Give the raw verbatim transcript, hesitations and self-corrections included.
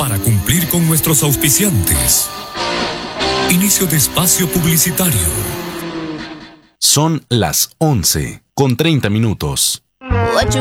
para cumplir con nuestros auspiciantes. Inicio de espacio publicitario. Son las once con treinta minutos. What you